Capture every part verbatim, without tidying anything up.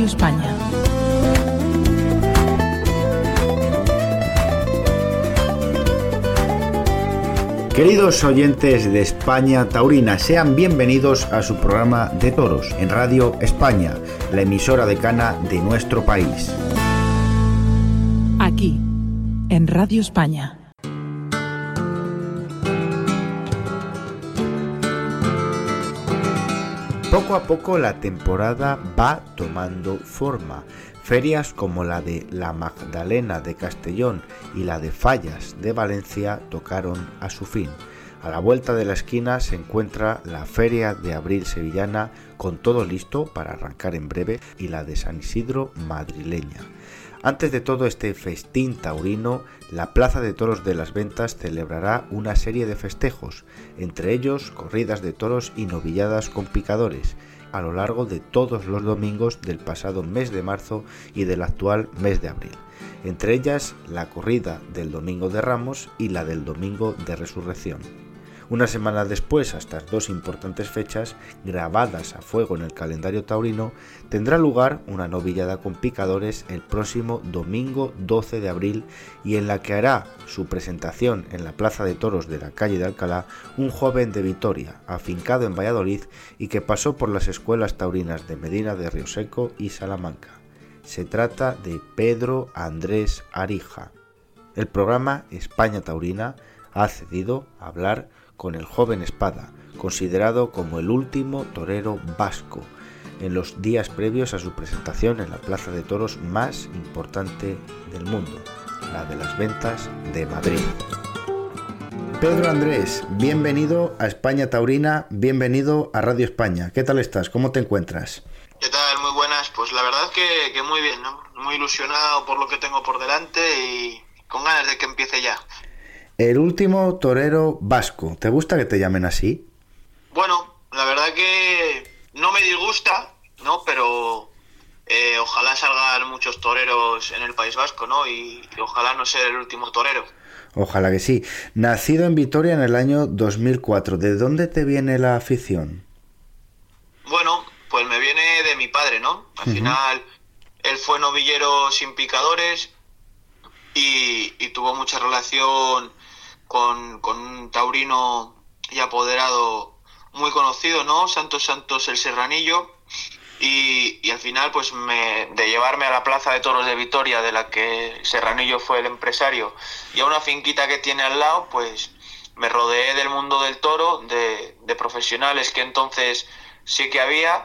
Radio España. Queridos oyentes de España Taurina, sean bienvenidos a su programa de toros en Radio España, la emisora decana de nuestro país. Aquí, en Radio España. Poco a poco la temporada va tomando forma. Ferias como la de la Magdalena de Castellón y la de Fallas de Valencia tocaron a su fin. A la vuelta de la esquina se encuentra la Feria de Abril sevillana, con todo listo para arrancar en breve, y la de San Isidro madrileña. Antes de todo este festín taurino, la Plaza de Toros de las Ventas celebrará una serie de festejos, entre ellos corridas de toros y novilladas con picadores, a lo largo de todos los domingos del pasado mes de marzo y del actual mes de abril. Entre ellas, la corrida del Domingo de Ramos y la del Domingo de Resurrección. Una semana después, a estas dos importantes fechas, grabadas a fuego en el calendario taurino, tendrá lugar una novillada con picadores el próximo domingo doce de abril, y en la que hará su presentación en la Plaza de Toros de la calle de Alcalá un joven de Vitoria, afincado en Valladolid y que pasó por las escuelas taurinas de Medina de Rioseco y Salamanca. Se trata de Pedro Andrés Arija. El programa España Taurina ha accedido a hablar con el joven Espada, considerado como el último torero vasco, en los días previos a su presentación en la plaza de toros más importante del mundo, la de las Ventas de Madrid. Pedro Andrés, bienvenido a España Taurina, bienvenido a Radio España. ¿Qué tal estás? ¿Cómo te encuentras? ¿Qué tal? Muy buenas. Pues la verdad que, que muy bien, ¿no? Muy ilusionado por lo que tengo por delante y con ganas de que empiece ya. El último torero vasco. ¿Te gusta que te llamen así? Bueno, la verdad que no me disgusta, ¿no? Pero eh, ojalá salgan muchos toreros en el País Vasco, ¿no? Y, y ojalá no ser el último torero. Ojalá que sí. Nacido en Vitoria en el año dos mil cuatro. ¿De dónde te viene la afición? Bueno, pues me viene de mi padre, ¿no? Al uh-huh. final, él fue novillero sin picadores y, y tuvo mucha relación con, con un taurino y apoderado muy conocido, ¿no? Santos Santos el Serranillo, y, y al final pues me, de llevarme a la Plaza de Toros de Vitoria, de la que Serranillo fue el empresario, y a una finquita que tiene al lado, pues me rodeé del mundo del toro, de, de profesionales que entonces sí que había,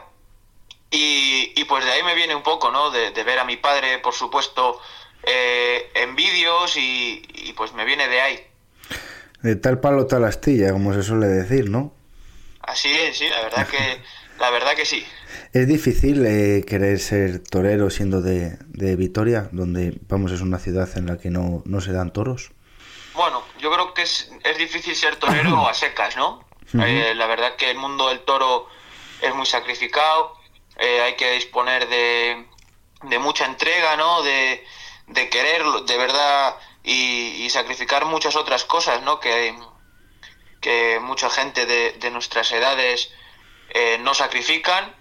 y, y pues de ahí me viene un poco, ¿no? De, de ver a mi padre, por supuesto, eh, en vídeos, y, y pues me viene de ahí. De tal palo tal astilla, como se suele decir, ¿no? Así es, sí, la verdad que la verdad que sí. ¿Es difícil eh, querer ser torero siendo de, de Vitoria, donde, vamos, es una ciudad en la que no, no se dan toros? Bueno, yo creo que es, es difícil ser torero a secas, ¿no? Uh-huh. Eh, la verdad que el mundo del toro es muy sacrificado, eh, hay que disponer de, de mucha entrega, ¿no? De, de querer de verdad y, y sacrificar muchas otras cosas, ¿no? Que, que mucha gente de, de nuestras edades eh, no sacrifican,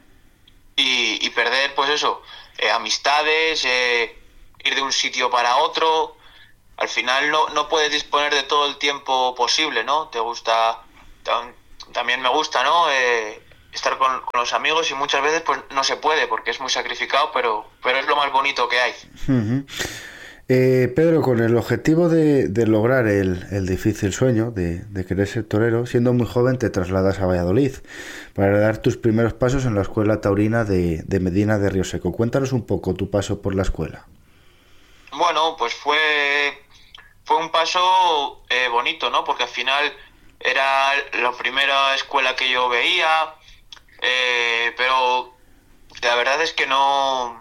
y, y perder, pues eso, eh, amistades, eh, ir de un sitio para otro. Al final no, no puedes disponer de todo el tiempo posible, ¿no? Te gusta, tam, también me gusta, ¿no? Eh, estar con, con los amigos, y muchas veces pues no se puede porque es muy sacrificado, pero, pero es lo más bonito que hay. Uh-huh. Eh, Pedro, con el objetivo de, de lograr el, el difícil sueño de, de querer ser torero, siendo muy joven te trasladas a Valladolid para dar tus primeros pasos en la escuela taurina de, de Medina de Rioseco. Cuéntanos un poco tu paso por la escuela. Bueno, pues fue, fue un paso eh, bonito, ¿no? Porque al final era la primera escuela que yo veía, eh, pero la verdad es que no...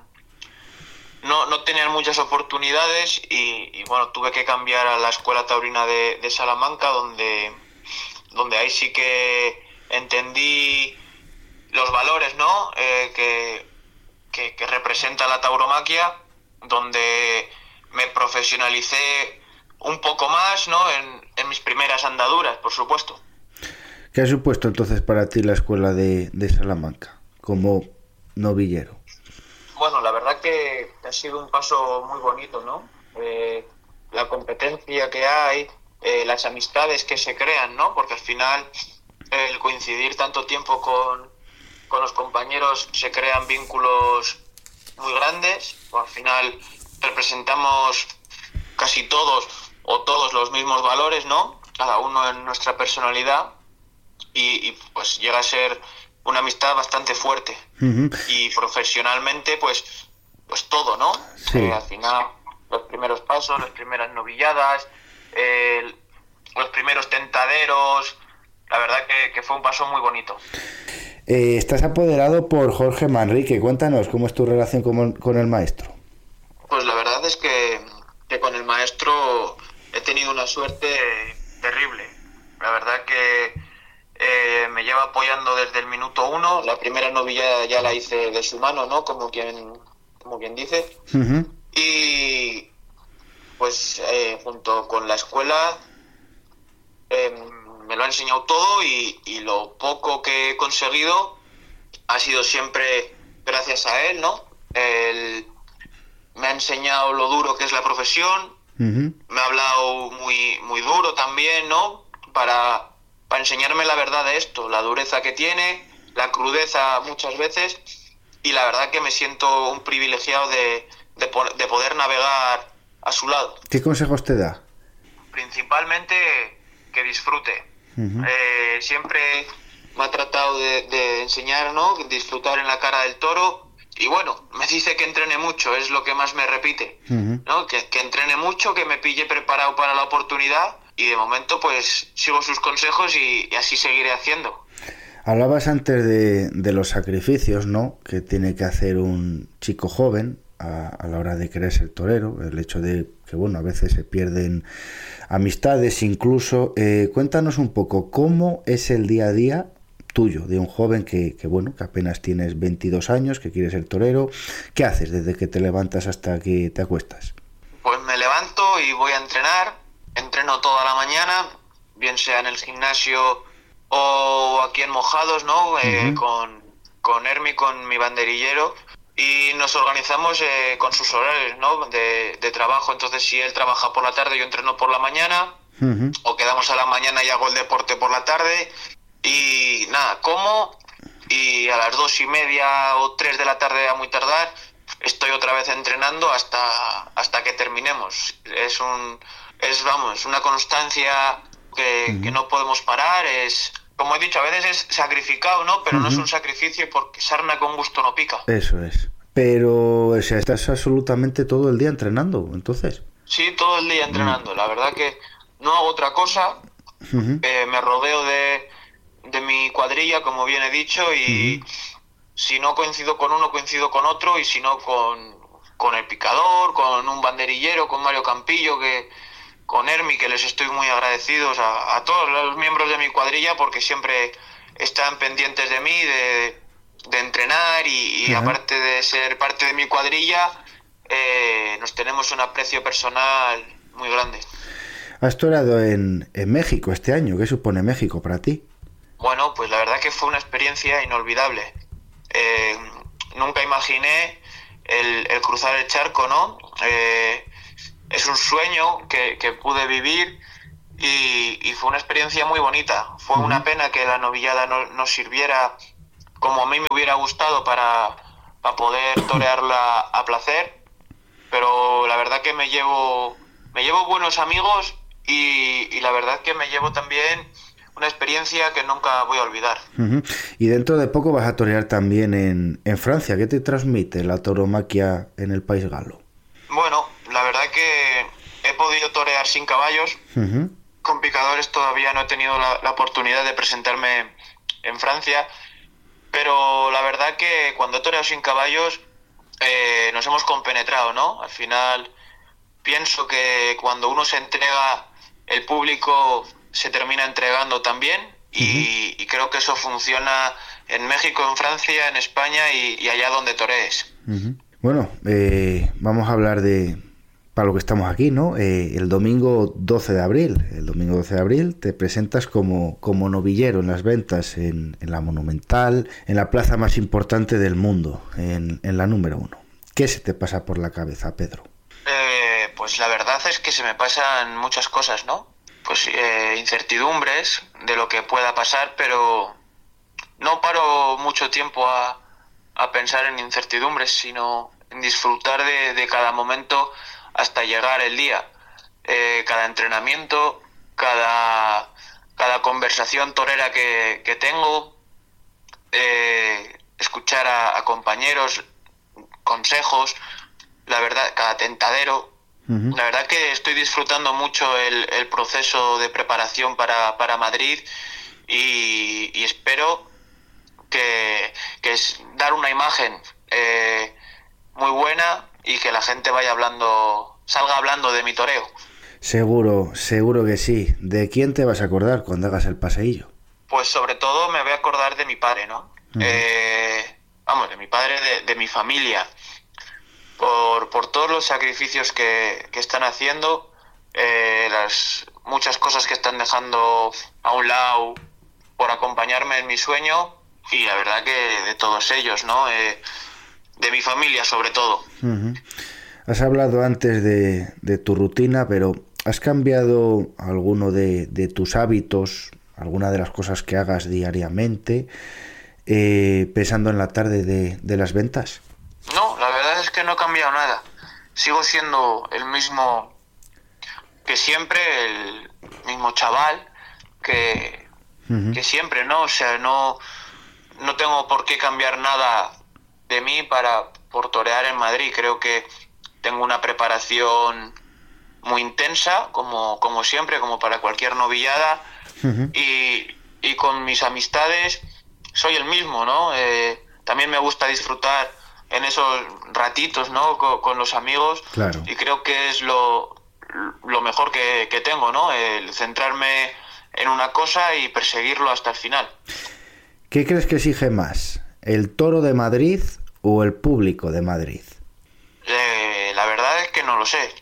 No, no tenían muchas oportunidades, y, y bueno, tuve que cambiar a la escuela taurina de, de Salamanca, donde, donde ahí sí que entendí los valores, ¿no? Eh, que, que, que representa la tauromaquia, donde me profesionalicé un poco más, ¿no? En, en mis primeras andaduras, por supuesto. ¿Qué ha supuesto entonces para ti la escuela de, de Salamanca como novillero? Bueno, la verdad que ha sido un paso muy bonito, ¿no? Eh, la competencia que hay, eh, las amistades que se crean, ¿no? Porque al final el coincidir tanto tiempo con, con los compañeros se crean vínculos muy grandes. Al final representamos casi todos o todos los mismos valores, ¿no? Cada uno en nuestra personalidad y, y pues llega a ser una amistad bastante fuerte. Uh-huh. Y profesionalmente pues pues todo, ¿no? Sí. Eh, al final los primeros pasos, las primeras novilladas, eh, los primeros tentaderos, la verdad que, que fue un paso muy bonito. Eh, estás apoderado por Jorge Manrique. Cuéntanos, ¿cómo es tu relación con, con el maestro? Pues la verdad es que, que con el maestro he tenido una suerte terrible. La verdad que eh, me lleva apoyando desde el minuto uno. La primera novillada ya la hice de su mano, ¿no? Como quien, como quien dice. Uh-huh. Y pues eh, junto con la escuela eh, me lo ha enseñado todo y, y lo poco que he conseguido ha sido siempre gracias a él, ¿no? Él me ha enseñado lo duro que es la profesión, uh-huh. me ha hablado muy muy duro también, ¿no? Para, para enseñarme la verdad de esto, la dureza que tiene, la crudeza muchas veces, y la verdad que me siento un privilegiado de, de, de poder navegar a su lado. ¿Qué consejos te da? Principalmente que disfrute. Uh-huh. Eh, siempre me ha tratado de, de enseñar, ¿no? Disfrutar en la cara del toro. Y bueno, me dice que entrene mucho, es lo que más me repite, uh-huh. ¿no? Que, que entrene mucho, que me pille preparado para la oportunidad, y de momento pues sigo sus consejos y, y así seguiré haciendo. Hablabas antes de, de los sacrificios, ¿no? Que tiene que hacer un chico joven a, a la hora de querer ser torero, el hecho de que, bueno, a veces se pierden amistades incluso. Eh, cuéntanos un poco, ¿cómo es el día a día tuyo, de un joven que, que, bueno, que apenas tienes veintidós años, que quiere ser torero? ¿Qué haces desde que te levantas hasta que te acuestas? Pues me levanto y voy a entrenar, entreno toda la mañana, bien sea en el gimnasio o aquí en Mojados, ¿no? Eh, uh-huh. con, con Hermi, con mi banderillero, y nos organizamos eh, con sus horarios, ¿no? de, de trabajo. Entonces, si él trabaja por la tarde, yo entreno por la mañana, uh-huh. o quedamos a la mañana y hago el deporte por la tarde. Y nada, como, y a las dos y media o tres de la tarde a muy tardar estoy otra vez entrenando hasta hasta que terminemos. Es un es vamos una constancia que, uh-huh. que no podemos parar. Es, como he dicho, a veces es sacrificado, ¿no? Pero uh-huh. no es un sacrificio porque sarna con gusto no pica. Eso es. Pero, o sea, estás absolutamente todo el día entrenando, entonces. Sí, todo el día entrenando. Uh-huh. La verdad que no hago otra cosa. Uh-huh. Eh, me rodeo de de mi cuadrilla, como bien he dicho, y uh-huh. si no coincido con uno, coincido con otro, y si no con, con el picador, con un banderillero, con Mario Campillo, que con Hermi, que les estoy muy agradecidos a, a todos los miembros de mi cuadrilla, porque siempre están pendientes de mí, de, de entrenar, y, y uh-huh. aparte de ser parte de mi cuadrilla, eh, nos tenemos un aprecio personal muy grande. Has toreado en, en México este año. ¿Qué supone México para ti? Bueno, pues la verdad que fue una experiencia inolvidable. Eh, nunca imaginé el, el cruzar el charco, ¿no? Eh, es un sueño que, que pude vivir y, y fue una experiencia muy bonita. Fue uh-huh. una pena que la novillada no, no sirviera como a mí me hubiera gustado para, para poder torearla a placer, pero la verdad que me llevo, me llevo buenos amigos y, y la verdad que me llevo también una experiencia que nunca voy a olvidar. Uh-huh. Y dentro de poco vas a torear también en, en Francia. ¿Qué te transmite la tauromaquia en el país galo? Bueno, la verdad que he podido torear sin caballos. Uh-huh. Con picadores todavía no he tenido la, la oportunidad de presentarme en Francia, pero la verdad que cuando he toreado sin caballos eh, nos hemos compenetrado, ¿no? Al final pienso que cuando uno se entrega, el público se termina entregando también, y, uh-huh. y creo que eso funciona en México, en Francia, en España y, y allá donde torees. Uh-huh. Bueno, eh, vamos a hablar de, para lo que estamos aquí, ¿no? Eh, el domingo doce de abril, el domingo doce de abril te presentas como, como novillero en las ventas en, en la Monumental, en la plaza más importante del mundo, en, en la número uno. ¿Qué se te pasa por la cabeza, Pedro? Eh, pues la verdad es que se me pasan muchas cosas, ¿no? Pues eh, incertidumbres de lo que pueda pasar, pero no paro mucho tiempo a, a pensar en incertidumbres, sino en disfrutar de, de cada momento hasta llegar el día. Eh, cada entrenamiento, cada, cada conversación torera que, que tengo, eh, escuchar a, a compañeros, consejos, la verdad, cada tentadero. Uh-huh. La verdad que estoy disfrutando mucho el, el proceso de preparación para, para Madrid y, y espero que, que es dar una imagen eh, muy buena y que la gente vaya hablando, salga hablando de mi toreo. Seguro, seguro que sí. ¿De quién te vas a acordar cuando hagas el paseillo? Pues sobre todo me voy a acordar de mi padre, ¿no? Uh-huh. Eh, vamos, de mi padre, de, de mi familia. Por, por todos los sacrificios que, que están haciendo, eh, las muchas cosas que están dejando a un lado por acompañarme en mi sueño y la verdad que de todos ellos, ¿no? Eh, de mi familia sobre todo. Uh-huh. Has hablado antes de, de tu rutina, pero ¿has cambiado alguno de, de tus hábitos, alguna de las cosas que hagas diariamente, eh, pensando en la tarde de, de las ventas? No, la verdad es que no he cambiado nada. Sigo siendo el mismo que siempre, el mismo chaval que, uh-huh. que siempre, ¿no? O sea, no, no tengo por qué cambiar nada de mí para por torear en Madrid. Creo que tengo una preparación muy intensa, como, como siempre, como para cualquier novillada. Uh-huh. Y, y con mis amistades soy el mismo, ¿no? Eh, también me gusta disfrutar en esos ratitos, ¿no? Con, con los amigos. Claro. Y creo que es lo, lo mejor que, que tengo, ¿no? El centrarme en una cosa y perseguirlo hasta el final. ¿Qué crees que exige más? ¿El toro de Madrid o el público de Madrid? Eh, la verdad es que no lo sé.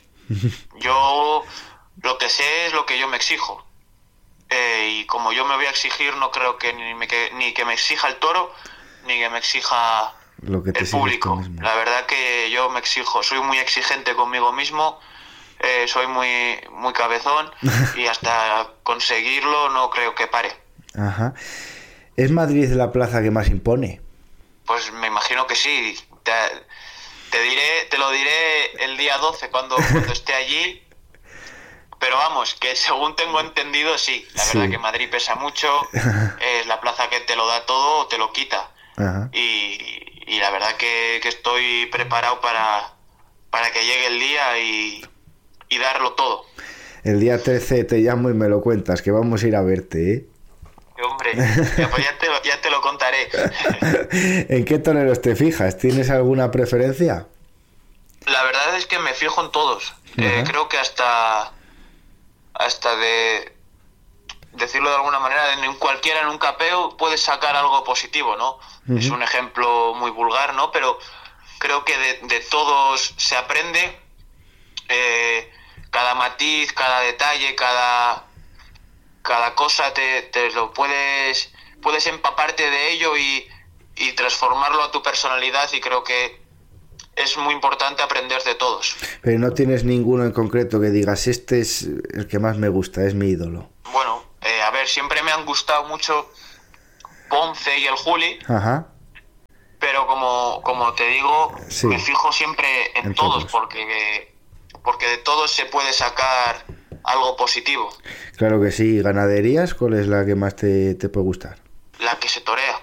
Yo lo que sé es lo que yo me exijo. Eh, y como yo me voy a exigir, no creo que ni, me, que ni que me exija el toro, ni que me exija lo que te el público. La verdad que yo me exijo, soy muy exigente conmigo mismo, eh, soy muy muy cabezón y hasta conseguirlo no creo que pare. Ajá. ¿Es Madrid la plaza que más impone? Pues me imagino que sí. Te, te diré, te lo diré el día doce cuando, cuando esté allí. Pero vamos, que según tengo entendido, sí. La sí. verdad que Madrid pesa mucho, es la plaza que te lo da todo o te lo quita. Ajá. Y Y la verdad que, que estoy preparado para, para que llegue el día y, y darlo todo. El día trece te llamo y me lo cuentas, que vamos a ir a verte, ¿eh? Hombre, ya, pues ya, te, ya te lo contaré. ¿En qué toreros te fijas? ¿Tienes alguna preferencia? La verdad es que me fijo en todos. Eh, creo que hasta, hasta de... decirlo de alguna manera, en cualquiera, en un capeo puedes sacar algo positivo, ¿no? Uh-huh. Es un ejemplo muy vulgar, ¿no? Pero creo que de, de todos se aprende, eh, cada matiz, cada detalle, cada, cada cosa te, te lo puedes, puedes empaparte de ello y, y transformarlo a tu personalidad, y creo que es muy importante aprender de todos. Pero no tienes ninguno en concreto que digas, este es el que más me gusta, es mi ídolo. Bueno, eh, a ver, siempre me han gustado mucho Ponce y el Juli. Ajá. Pero como, como te digo, sí. me fijo siempre en, en todos, todos, porque porque de todos se puede sacar algo positivo. Claro que sí. ¿Ganaderías? ¿Cuál es la que más te, te puede gustar? La que se torea.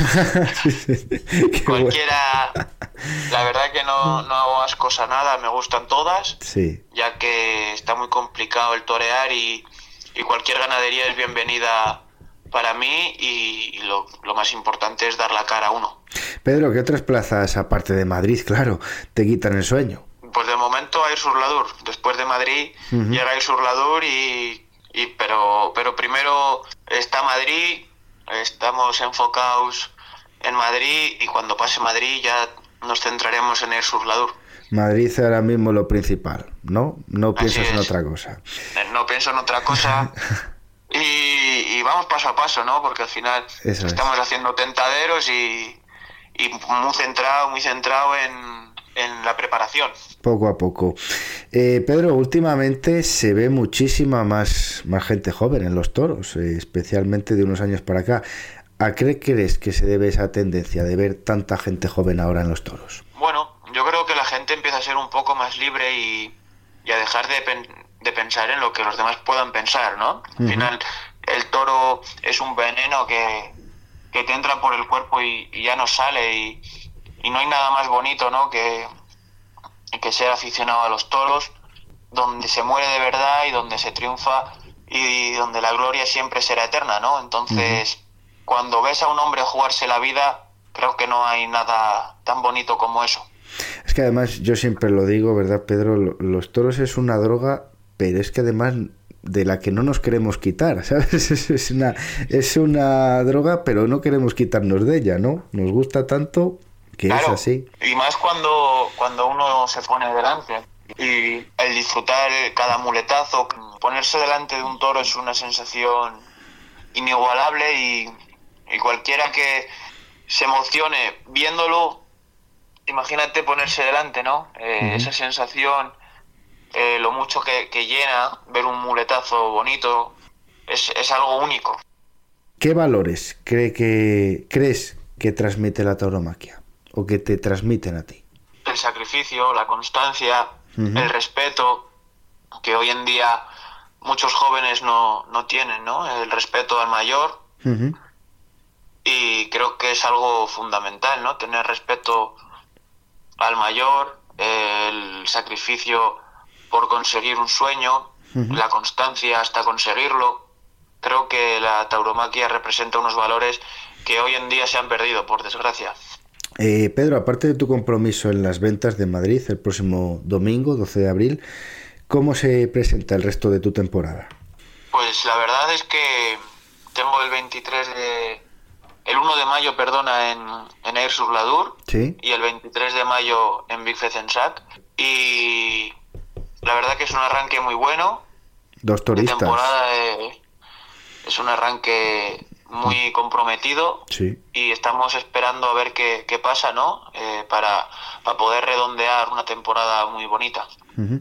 Cualquiera... Bueno. La verdad que no, no hago ascos a nada, me gustan todas, sí. ya que está muy complicado el torear y, y cualquier ganadería es bienvenida para mí, y, y lo, lo más importante es dar la cara a uno. Pedro, ¿qué otras plazas, aparte de Madrid, claro, te quitan el sueño? Pues de momento Air Surladur. Después de Madrid uh-huh. llega Air Surladur y, y pero, pero primero está Madrid, estamos enfocados en Madrid, y cuando pase Madrid ya nos centraremos en Air Surladur. Madrid es ahora mismo lo principal, ¿no? No piensas en otra cosa. No pienso en otra cosa. y, y vamos paso a paso, ¿no? Porque al final Eso estamos es. haciendo tentaderos y, y muy centrado, muy centrado en, en la preparación. Poco a poco. Eh, Pedro, últimamente se ve muchísima más, más gente joven en los toros, eh, especialmente de unos años para acá. ¿A qué crees que se debe esa tendencia de ver tanta gente joven ahora en los toros? Bueno, yo creo que la gente empieza a ser un poco más libre y, y a dejar de, pen, de pensar en lo que los demás puedan pensar, ¿no? Al uh-huh. final, el toro es un veneno que, que te entra por el cuerpo y, y ya no sale, y, y no hay nada más bonito, ¿no?, que que ser aficionado a los toros, donde se muere de verdad y donde se triunfa y donde la gloria siempre será eterna, ¿no? Entonces, uh-huh. cuando ves a un hombre jugarse la vida, creo que no hay nada tan bonito como eso. Es que además, yo siempre lo digo, ¿verdad, Pedro? Los toros es una droga, pero es que además de la que no nos queremos quitar, ¿sabes? Es una, es una droga, pero no queremos quitarnos de ella, ¿no? Nos gusta tanto... que claro, es así. Y más cuando, cuando uno se pone delante. Y el disfrutar cada muletazo, ponerse delante de un toro es una sensación inigualable, y, y cualquiera que se emocione viéndolo, imagínate ponerse delante, ¿no? Eh, uh-huh. Esa sensación, eh, lo mucho que, que llena ver un muletazo bonito, es, es algo único. ¿Qué valores cree que, crees que transmite la tauromaquia? ¿O que te transmiten a ti? El sacrificio, la constancia, uh-huh. el respeto, que hoy en día muchos jóvenes no, no tienen, ¿no? El respeto al mayor. Uh-huh. Y creo que es algo fundamental, ¿no? Tener respeto al mayor, el sacrificio por conseguir un sueño, uh-huh. la constancia hasta conseguirlo. Creo que la tauromaquia representa unos valores que hoy en día se han perdido, por desgracia. Eh, Pedro, aparte de tu compromiso en las ventas de Madrid el próximo domingo, doce de abril, ¿cómo se presenta el resto de tu temporada? Pues la verdad es que tengo el veintitrés de... el uno de mayo, perdona, en, en Aire-sur-l'Adour, ¿sí?, y el veintitrés de mayo en Vic-Fezensac, y la verdad que es un arranque muy bueno. Dos toristas. La temporada es, es un arranque muy comprometido, sí, y estamos esperando a ver qué, qué pasa, ¿no? Eh, para, para poder redondear una temporada muy bonita. Uh-huh.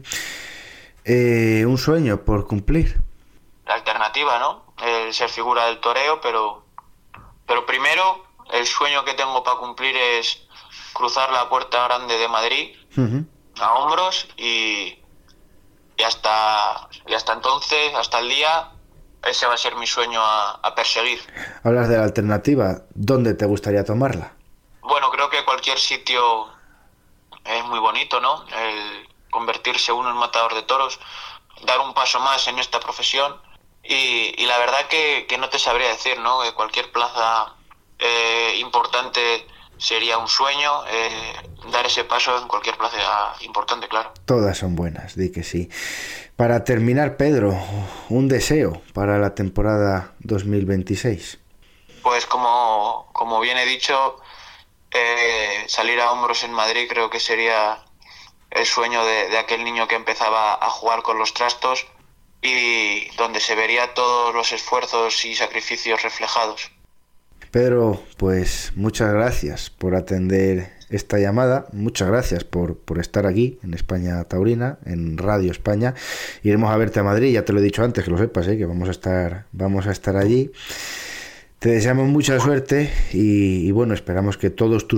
Eh, un sueño por cumplir. La alternativa, ¿no? El ser figura del toreo, pero, pero primero el sueño que tengo para cumplir es cruzar la Puerta Grande de Madrid, uh-huh. a hombros, y, y hasta y hasta entonces, hasta el día, ese va a ser mi sueño a, a perseguir. Hablas de la alternativa, ¿dónde te gustaría tomarla? Bueno, creo que cualquier sitio es muy bonito, ¿no? El convertirse uno en matador de toros, dar un paso más en esta profesión, y, y la verdad que, que no te sabría decir, ¿no? Que cualquier plaza eh, importante sería un sueño, eh, dar ese paso en cualquier plaza importante, claro. Todas son buenas, di que sí. Para terminar, Pedro, un deseo para la temporada dos mil veintiséis. Pues como, como bien he dicho, eh, salir a hombros en Madrid creo que sería el sueño de, de aquel niño que empezaba a jugar con los trastos, y donde se vería todos los esfuerzos y sacrificios reflejados. Pedro, pues muchas gracias por atender esta llamada, muchas gracias por, por estar aquí en España Taurina, en Radio España. Iremos a verte a Madrid, ya te lo he dicho antes, que lo sepas, ¿eh? que vamos a estar, vamos a estar allí. Te deseamos mucha suerte y, y bueno, esperamos que todos tus